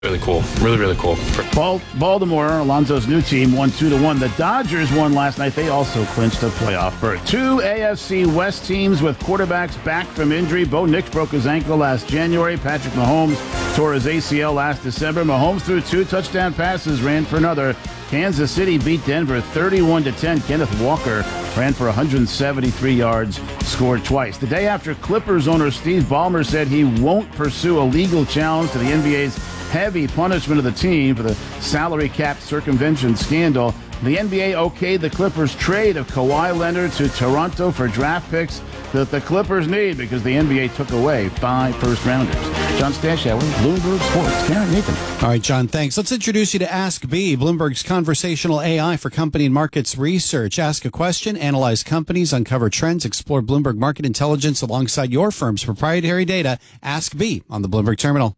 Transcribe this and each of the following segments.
Really cool. Really, really cool. Baltimore, Alonso's new team, won 2-1. The Dodgers won last night. They also clinched a playoff berth. Two AFC West teams with quarterbacks back from injury. Bo Nix broke his ankle last January. Patrick Mahomes tore his ACL last December. Mahomes threw 2 touchdown passes, ran for another. Kansas City beat Denver 31-10. Kenneth Walker ran for 173 yards, scored twice. The day after, Clippers owner Steve Ballmer said he won't pursue a legal challenge to the NBA's heavy punishment of the team for the salary cap circumvention scandal. The NBA okayed the Clippers' trade of Kawhi Leonard to Toronto for draft picks that the Clippers need because the NBA took away 5 first-rounders. John Stashower, Bloomberg Sports. Karen, Nathan. All right, John, thanks. Let's introduce you to Ask B, Bloomberg's conversational AI for company and markets research. Ask a question, analyze companies, uncover trends, explore Bloomberg market intelligence alongside your firm's proprietary data. Ask B on the Bloomberg terminal.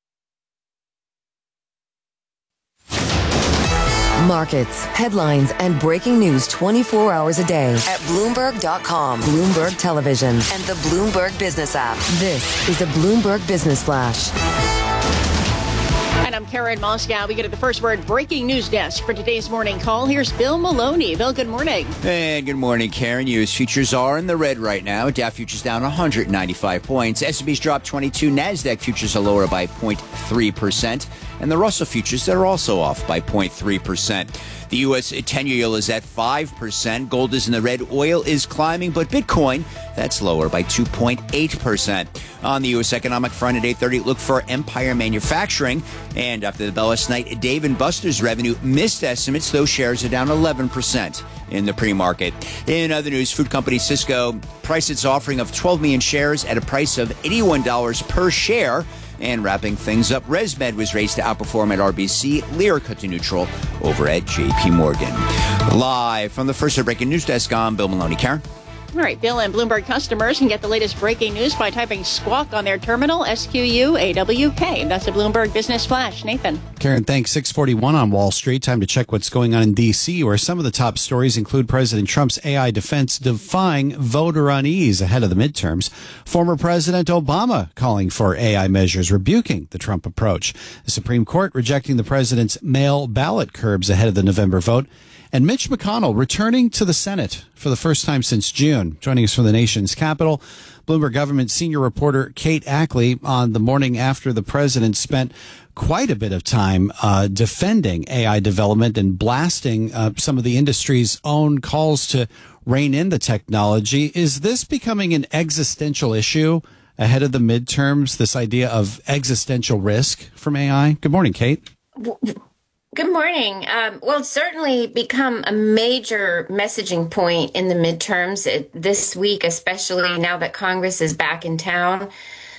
Markets, headlines, and breaking news 24 hours a day at Bloomberg.com, Bloomberg Television, and the Bloomberg Business app. This is a Bloomberg Business Flash. And I'm Karen Moscow. We get to the first word breaking news desk for today's morning call. Here's Bill Maloney. Bill, good morning. And good morning, Karen. U.S. futures are in the red right now. Dow futures down 195 points. S&P's dropped 22. NASDAQ futures are lower by 0.3%. And the Russell futures, they're also off by 0.3%. The U.S. 10-year yield is at 5%. Gold is in the red. Oil is climbing. But Bitcoin, that's lower by 2.8%. On the U.S. economic front at 8:30, look for Empire Manufacturing. And after the bell last night, Dave & Buster's revenue missed estimates. Those shares are down 11% in the pre-market. In other news, food company Sysco priced its offering of 12 million shares at a price of $81 per share. And wrapping things up, ResMed was raised to outperform at RBC, Lear cut to neutral over at JP Morgan. Live from the first breaking news desk, I'm Bill Maloney. Karen? All right, Bill and Bloomberg customers can get the latest breaking news by typing squawk on their terminal, SQUAWK. That's a Bloomberg Business Flash. Nathan. Karen, thanks. 6:41 on Wall Street. Time to check what's going on in D.C., where some of the top stories include President Trump's AI defense defying voter unease ahead of the midterms. Former President Obama calling for AI measures, rebuking the Trump approach. The Supreme Court rejecting the president's mail ballot curbs ahead of the November vote. And Mitch McConnell returning to the Senate for the first time since June. Joining us from the nation's capital, Bloomberg government senior reporter Kate Ackley on the morning after the president spent quite a bit of time defending AI development and blasting some of the industry's own calls to rein in the technology. Is this becoming an existential issue ahead of the midterms, this idea of existential risk from AI? Good morning, Kate. Good morning. Well, it's certainly become a major messaging point in the midterms this week, especially now that Congress is back in town.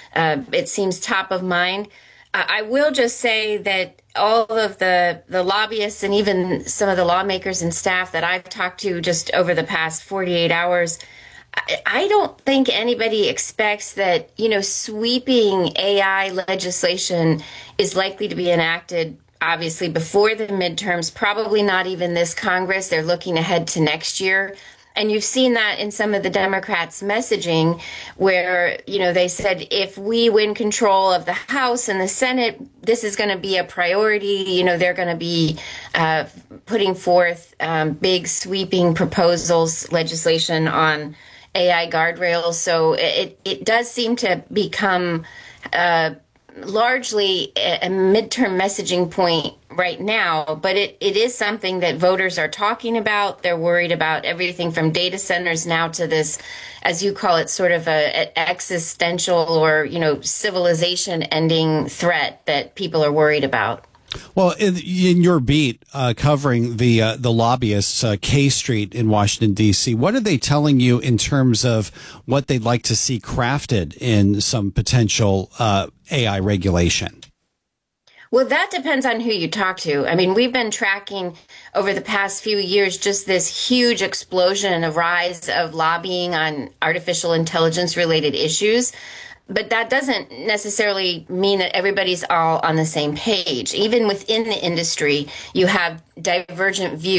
It seems top of mind. I will just say that all of the lobbyists and even some of the lawmakers and staff that I've talked to just over the past 48 hours, I don't think anybody expects that, sweeping AI legislation is likely to be enacted obviously before the midterms, probably not even this Congress. They're looking ahead to next year. And you've seen that in some of the Democrats' messaging where, they said, if we win control of the House and the Senate, this is going to be a priority. They're going to be putting forth big sweeping proposals, legislation on AI guardrails. So it does seem to become largely a midterm messaging point right now, but it is something that voters are talking about. They're worried about everything from data centers now to this, as you call it, sort of a existential or, civilization ending threat that people are worried about. Well, in your beat covering the lobbyists, K Street in Washington, D.C., what are they telling you in terms of what they'd like to see crafted in some potential AI regulation? Well, that depends on who you talk to. I mean, we've been tracking over the past few years just this huge explosion, a rise of lobbying on artificial intelligence related issues. But that doesn't necessarily mean that everybody's all on the same page. Even within the industry, you have divergent views.